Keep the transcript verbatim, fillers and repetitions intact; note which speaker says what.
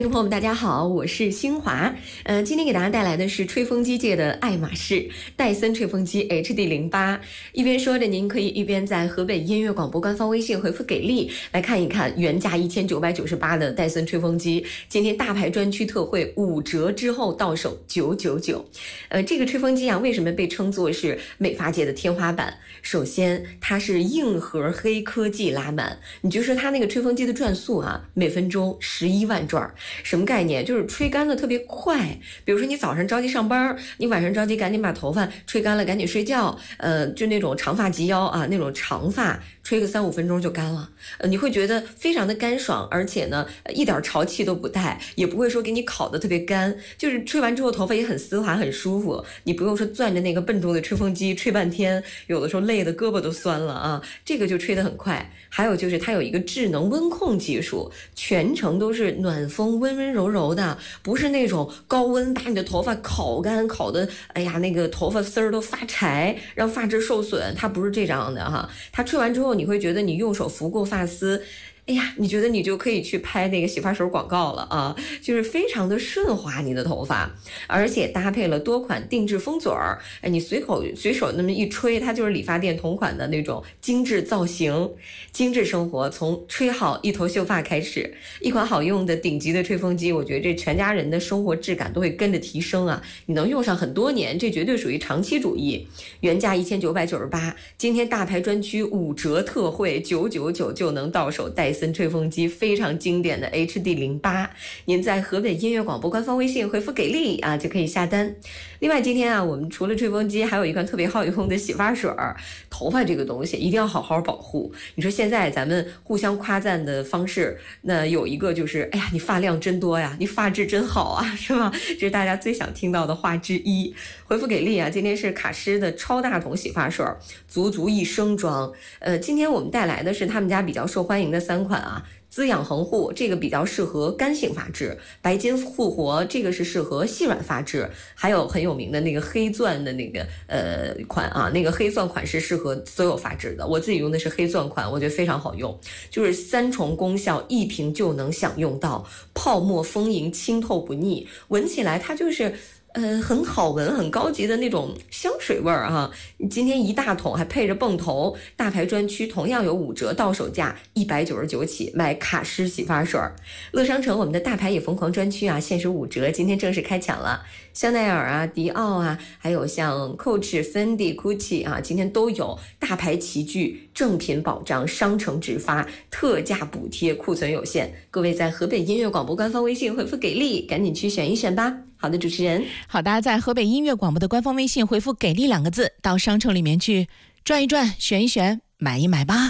Speaker 1: 听众朋友们，大家好，我是新华。呃，今天给大家带来的是吹风机界的爱马仕戴森吹风机 H D 零八。一边说着，您可以一边在河北音乐广播官方微信回复给力来看一看原价一千九百九十八的戴森吹风机，今天大牌专区特惠五折之后到手九九九。呃，这个吹风机啊，为什么被称作是美发界的天花板？首先，它是硬核黑科技拉满，你就说它那个吹风机的转速啊，每分钟十一万转。什么概念？就是吹干的特别快。比如说你早上着急上班，你晚上着急赶紧把头发吹干了，赶紧睡觉。呃，就那种长发及腰啊，那种长发吹个三五分钟就干了。呃，你会觉得非常的干爽，而且呢，一点潮气都不带，也不会说给你烤得特别干。就是吹完之后头发也很丝滑，很舒服。你不用说攥着那个笨重的吹风机吹半天，有的时候累得胳膊都酸了啊。这个就吹得很快。还有就是它有一个智能温控技术，全程都是暖风温温柔柔的，不是那种高温把你的头发烤干，烤的哎呀那个头发丝儿都发柴，让发质受损。它不是这样的哈，它吹完之后你会觉得你用手拂过发丝，哎呀，你觉得你就可以去拍那个洗发水广告了啊，就是非常的顺滑你的头发，而且搭配了多款定制风嘴儿，哎，你随口随手那么一吹，它就是理发店同款的那种精致造型。精致生活从吹好一头秀发开始，一款好用的顶级的吹风机，我觉得这全家人的生活质感都会跟着提升啊，你能用上很多年，这绝对属于长期主义。原价一千九百九十八，今天大牌专区五折特惠九九九就能到手戴森吹风机非常经典的 H D 零八， 您在河北音乐广播官方微信回复给力啊就可以下单。另外今天啊，我们除了吹风机还有一款特别好用的洗发水。头发这个东西一定要好好保护，你说现在咱们互相夸赞的方式，那有一个就是哎呀你发量真多呀，你发质真好啊，是吧？这是大家最想听到的话之一。回复给力啊，今天是卡诗的超大桶洗发水，足足一升装。呃，今天我们带来的是他们家比较受欢迎的三款啊。滋养恒护，这个比较适合干性发质；白金复活，这个是适合细软发质；还有很有名的那个黑钻的那个呃款啊，那个黑钻款是适合所有发质的。我自己用的是黑钻款，我觉得非常好用，就是三重功效，一瓶就能享用到，泡沫丰盈，清透不腻，闻起来它就是。呃，很好闻，很高级的那种香水味儿啊！今天一大桶还配着泵头，大牌专区同样有五折，到手价一百九十九起，买卡诗洗发水。乐商城我们的大牌也疯狂专区啊，限时五折，今天正式开抢了。香奈儿啊、迪奥啊，还有像 Coach、Fendi、Gucci 啊，今天都有大牌齐聚，正品保障，商城直发，特价补贴，库存有限。各位在河北音乐广播官方微信回复给力，赶紧去选一选吧。好的，主持人。
Speaker 2: 好的，在河北音乐广播的官方微信回复给力两个字，到商城里面去转一转，选一选，买一买吧。